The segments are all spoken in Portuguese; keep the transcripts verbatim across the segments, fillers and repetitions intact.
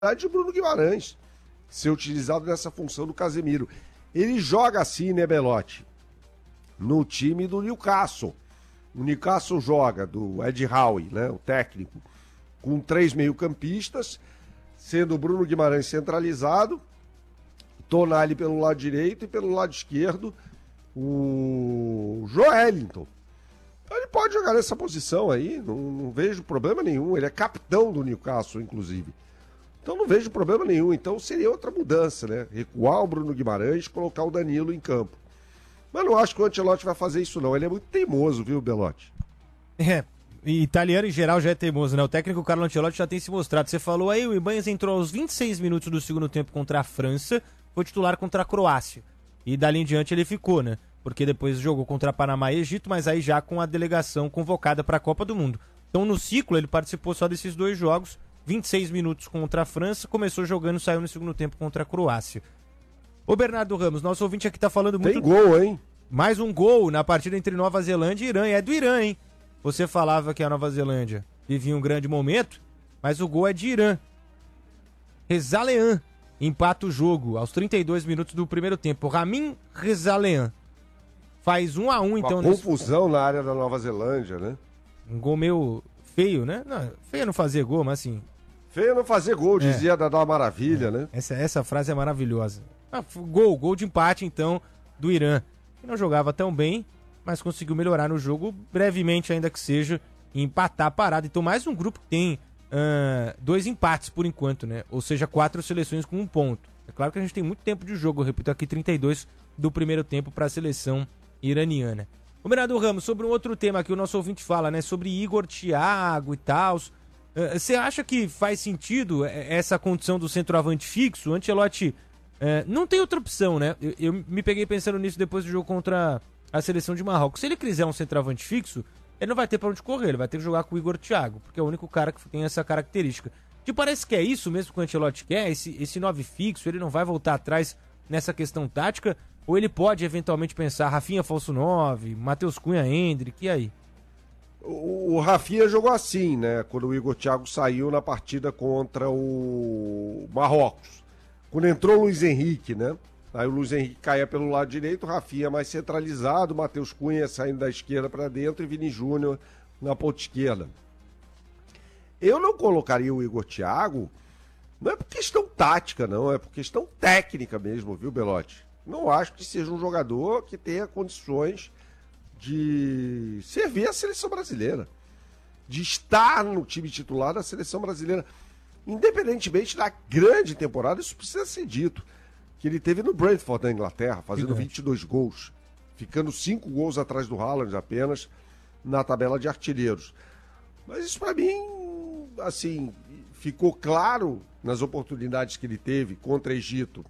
de Bruno Guimarães ser utilizado nessa função do Casemiro. Ele joga assim, né, Belotti? No time do Newcastle. O Newcastle joga do Ed Howe, né, o técnico, com três meio-campistas, sendo o Bruno Guimarães centralizado, Tonali pelo lado direito e pelo lado esquerdo o Joelinton. Então ele pode jogar nessa posição aí, não, não vejo problema nenhum. Ele é capitão do Newcastle, inclusive. Então não vejo problema nenhum. Então seria outra mudança, né? Recuar o Bruno Guimarães, colocar o Danilo em campo. Mas não acho que o Ancelotti vai fazer isso, não. Ele é muito teimoso, viu, Belotti? É, e italiano em geral já é teimoso, né? O técnico Carlo Ancelotti já tem se mostrado. Você falou aí, o Ibanez entrou aos vinte e seis minutos do segundo tempo contra a França, foi titular contra a Croácia. E dali em diante ele ficou, né? Porque depois jogou contra Panamá e Egito, mas aí já com a delegação convocada para a Copa do Mundo. Então no ciclo ele participou só desses dois jogos, vinte e seis minutos contra a França, começou jogando, saiu no segundo tempo contra a Croácia. Ô Bernardo Ramos, nosso ouvinte aqui tá falando muito... Tem gol, hein? Mais um gol na partida entre Nova Zelândia e Irã, e é do Irã, hein? Você falava que a Nova Zelândia vivia um grande momento, mas o gol é de Irã. Rezalean empata o jogo aos trinta e dois minutos do primeiro tempo. Ramin Rezalean faz um a um, então... Uma confusão nesse... na área da Nova Zelândia, né? Um gol meio feio, né? Não, feio não fazer gol, mas assim... Feio não fazer gol, é. dizia Dadá Maravilha, é. né? Essa, essa frase é maravilhosa. Ah, gol, gol de empate, então, do Irã. Que não jogava tão bem, mas conseguiu melhorar no jogo, brevemente ainda que seja, e empatar a parada. Então mais um grupo que tem uh, dois empates por enquanto, né? Ou seja, quatro seleções com um ponto. É claro que a gente tem muito tempo de jogo, eu repito aqui, trinta e dois do primeiro tempo para a seleção iraniana. O Bernardo Ramos, sobre um outro tema que o nosso ouvinte fala, né? Sobre Igor, Thiago e tal. Você uh, acha que faz sentido essa condição do centroavante fixo? O Ancelotti uh, não tem outra opção, né? Eu, eu me peguei pensando nisso depois do jogo contra a seleção de Marrocos. Se ele quiser um centroavante fixo, ele não vai ter para onde correr, ele vai ter que jogar com o Igor Thiago, porque é o único cara que tem essa característica. Te parece que é isso mesmo que o Ancelotti quer? Esse, esse nove fixo, ele não vai voltar atrás nessa questão tática? Ou ele pode eventualmente pensar Rafinha falso nove, Matheus Cunha, Endrick, e aí? O, o Rafinha jogou assim, né? Quando o Igor Thiago saiu na partida contra o Marrocos. Quando entrou o Luiz Henrique, né? Aí o Luiz Henrique caía pelo lado direito, o Rafinha mais centralizado, Matheus Cunha saindo da esquerda para dentro e Vini Júnior na ponta esquerda. Eu não colocaria o Igor Thiago, não é por questão tática, não, é por questão técnica mesmo, viu, Belotti? Não acho que seja um jogador que tenha condições de servir a seleção brasileira, de estar no time titular da seleção brasileira. Independentemente da grande temporada, isso precisa ser dito, que ele teve no Brentford da Inglaterra, fazendo vinte e dois gols, ficando cinco gols atrás do Haaland apenas na tabela de artilheiros. Mas isso para mim, assim, ficou claro nas oportunidades que ele teve contra Egito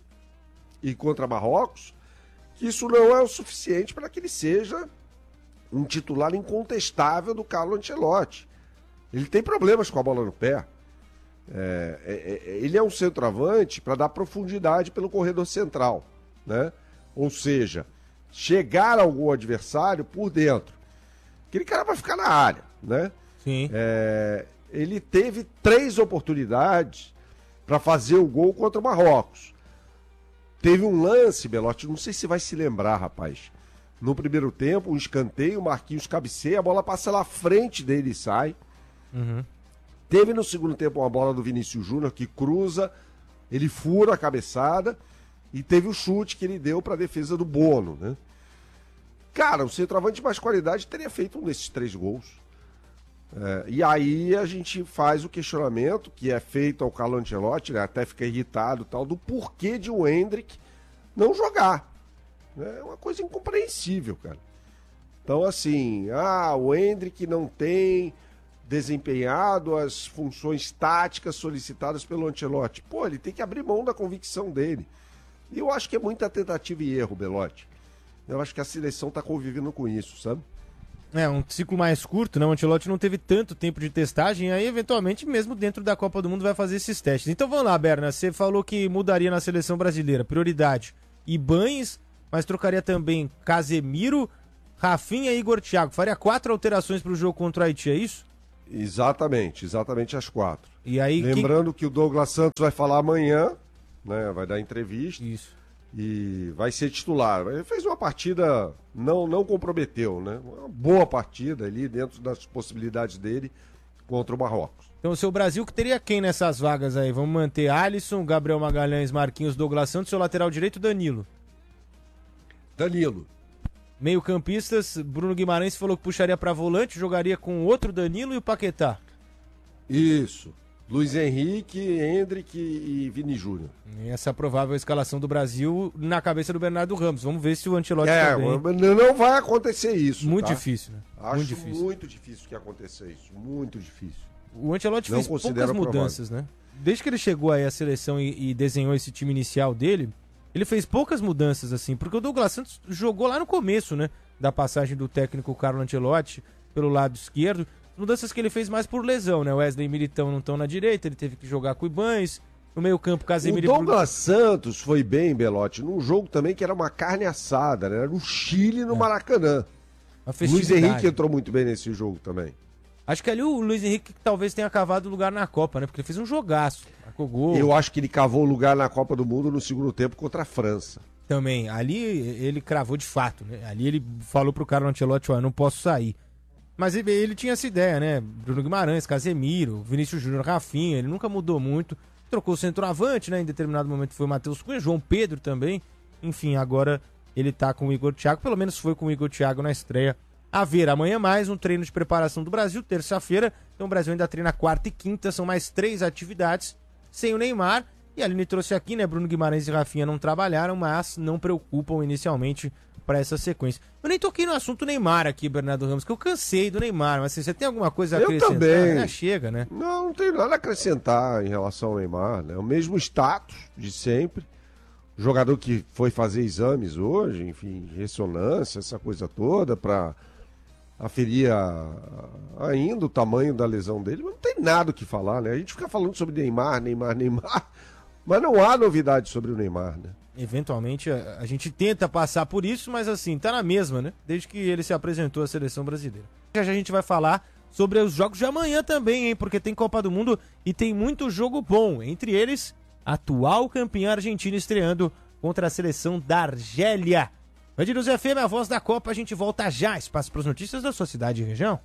e contra Marrocos, que isso não é o suficiente para que ele seja um titular incontestável do Carlo Ancelotti. Ele tem problemas com a bola no pé. É, é, é, ele é um centroavante para dar profundidade pelo corredor central, né? Ou seja, chegar ao gol adversário por dentro. Aquele cara vai ficar na área, né? Sim. É, ele teve três oportunidades para fazer o gol contra o Marrocos. Teve um lance, Belotti, não sei se vai se lembrar, rapaz. No primeiro tempo, um escanteio, o Marquinhos cabeceia, a bola passa lá à frente dele e sai. Uhum. Teve no segundo tempo uma bola do Vinícius Júnior que cruza, ele fura a cabeçada e teve o chute que ele deu para a defesa do Bono, né? Cara, o centroavante de mais qualidade teria feito um desses três gols. É, e aí a gente faz o questionamento que é feito ao Carlo Ancelotti, né, até fica irritado tal, do porquê de o Endrick não jogar. É uma coisa incompreensível, cara. Então assim, ah, o Endrick não tem desempenhado as funções táticas solicitadas pelo Ancelotti. Pô, ele tem que abrir mão da convicção dele. E eu acho que é muita tentativa e erro, Belotti. Eu acho que a seleção tá convivendo com isso, sabe? É, um ciclo mais curto, né? O Ancelotti não teve tanto tempo de testagem, aí eventualmente mesmo dentro da Copa do Mundo vai fazer esses testes. Então vamos lá, Berna, você falou que mudaria na seleção brasileira, prioridade Ibanez, mas trocaria também Casemiro, Rafinha e Igor Thiago. Faria quatro alterações para o jogo contra o Haiti, é isso? Exatamente, exatamente às quatro. E aí, Lembrando que... que o Douglas Santos vai falar amanhã, né? Vai dar entrevista. Isso. E vai ser titular. Ele fez uma partida, não, não comprometeu, né? Uma boa partida ali, dentro das possibilidades dele, contra o Marrocos. Então o seu Brasil que teria quem nessas vagas aí? Vamos manter Alisson, Gabriel Magalhães, Marquinhos, Douglas Santos, seu lateral direito, Danilo. Danilo. Meio campistas, Bruno Guimarães falou que puxaria para volante, jogaria com outro Danilo e o Paquetá. Isso. Luiz Henrique, Hendrick e Vini Júnior. Essa é a provável escalação do Brasil na cabeça do Bernardo Ramos. Vamos ver se o Ancelotti é, também... não vai acontecer isso. Muito tá? difícil, né? Acho muito difícil. muito difícil que aconteça isso. Muito difícil. O Ancelotti não fez poucas mudanças, provável. né? Desde que ele chegou aí à seleção e, e desenhou esse time inicial dele, ele fez poucas mudanças, assim, porque o Douglas Santos jogou lá no começo, né? Da passagem do técnico Carlo Ancelotti pelo lado esquerdo. Mudanças que ele fez mais por lesão, né? Wesley e Militão não estão na direita, ele teve que jogar com o Ibanez. No meio campo, Casemiro... O Douglas Santos foi bem, Belotti, num jogo também que era uma carne assada, né? Era no Chile, no é. Maracanã. Luiz Henrique entrou muito bem nesse jogo também. Acho que ali o Luiz Henrique talvez tenha cavado lugar na Copa, né? Porque ele fez um jogaço. Marcou gol. Eu acho que ele cavou lugar na Copa do Mundo no segundo tempo contra a França. Também. Ali ele cravou de fato, né? Ali ele falou pro Carlo Ancelotti, ó, não posso sair. Mas ele, ele tinha essa ideia, né? Bruno Guimarães, Casemiro, Vinícius Júnior, Rafinha, ele nunca mudou muito. Trocou o centroavante, né? Em determinado momento foi o Matheus Cunha, João Pedro também. Enfim, agora ele tá com o Igor Thiago, pelo menos foi com o Igor Thiago na estreia. A ver, amanhã mais um treino de preparação do Brasil, terça-feira. Então o Brasil ainda treina quarta e quinta, são mais três atividades sem o Neymar. E a Aline trouxe aqui, né? Bruno Guimarães e Rafinha não trabalharam, mas não preocupam inicialmente para essa sequência. Eu nem toquei no assunto Neymar aqui, Bernardo Ramos, que eu cansei do Neymar. Mas assim, você tem alguma coisa a eu acrescentar? Também. Já chega, né? Não, não tem nada a acrescentar em relação ao Neymar, né? O mesmo status de sempre. O jogador que foi fazer exames hoje, enfim, ressonância, essa coisa toda, para aferir a, ainda o tamanho da lesão dele, mas não tem nada o que falar, né? A gente fica falando sobre Neymar, Neymar, Neymar, mas não há novidade sobre o Neymar, né? Eventualmente a, a gente tenta passar por isso, mas assim, tá na mesma, né? Desde que ele se apresentou à seleção brasileira. Já já a gente vai falar sobre os jogos de amanhã também, hein? Porque tem Copa do Mundo e tem muito jogo bom. Entre eles, a atual campeã argentina estreando contra a seleção da Argélia. Band News F M, a voz da Copa, a gente volta já. Espaço para as notícias da sua cidade e região.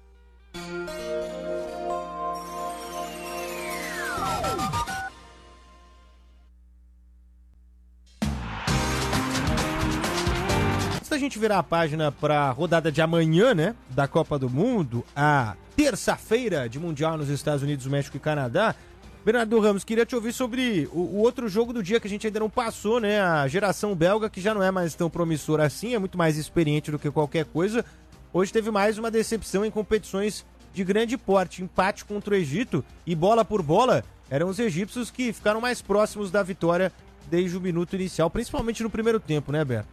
Antes da gente virar a página para a rodada de amanhã, né, da Copa do Mundo, a terça-feira de Mundial nos Estados Unidos, México e Canadá, Bernardo Ramos, queria te ouvir sobre o, o outro jogo do dia que a gente ainda não passou, né? A geração belga, que já não é mais tão promissora assim, é muito mais experiente do que qualquer coisa. Hoje teve mais uma decepção em competições de grande porte. Empate contra o Egito e bola por bola, eram os egípcios que ficaram mais próximos da vitória desde o minuto inicial, principalmente no primeiro tempo, né, Ber?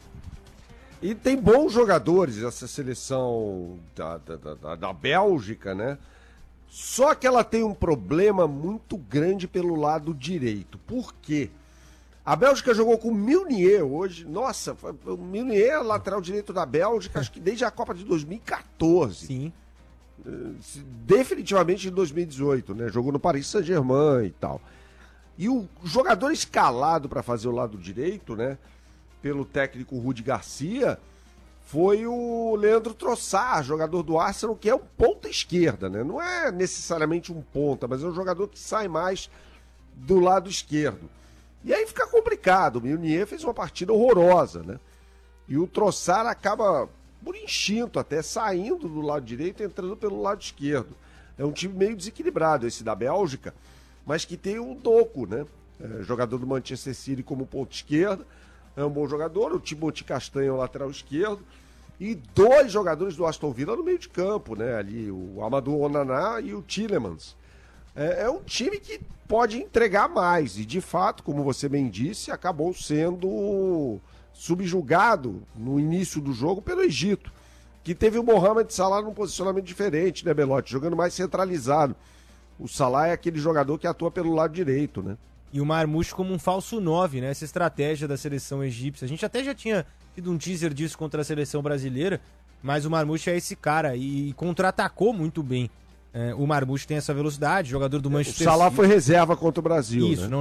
E tem bons jogadores essa seleção da, da, da, da Bélgica, né? Só que ela tem um problema muito grande pelo lado direito. Por quê? A Bélgica jogou com o Meunier hoje. Nossa, o Meunier é lateral direito da Bélgica, acho que desde a Copa de dois mil e quatorze. Sim. Definitivamente em dois mil e dezoito, né? Jogou no Paris Saint-Germain e tal. E o jogador escalado para fazer o lado direito, né? Pelo técnico Rudi Garcia, foi o Leandro Trossard, jogador do Arsenal, que é um ponta esquerda, né? Não é necessariamente um ponta, mas é um jogador que sai mais do lado esquerdo. E aí fica complicado. O Meunier fez uma partida horrorosa, né? E o Trossard acaba, por instinto até, saindo do lado direito e entrando pelo lado esquerdo. É um time meio desequilibrado esse da Bélgica, mas que tem um Doku, né? É, jogador do Manchester City como ponta esquerda. É um bom jogador. O Timothy Castanho é o lateral esquerdo. E dois jogadores do Aston Villa no meio de campo, né? Ali, o Amadou Onaná e o Tielemans. É, é um time que pode entregar mais. E, de fato, como você bem disse, acabou sendo subjugado no início do jogo pelo Egito, que teve o Mohamed Salah num posicionamento diferente, né, Belotti? Jogando mais centralizado. O Salah é aquele jogador que atua pelo lado direito, né? E o Marmouche como um falso nove, né? Essa estratégia da seleção egípcia. A gente até já tinha tido um teaser disso contra a seleção brasileira, mas o Marmouche é esse cara e contra-atacou muito bem. É, o Marmoush tem essa velocidade, jogador do O Manchester Salah City. foi reserva contra o Brasil, Isso, né? não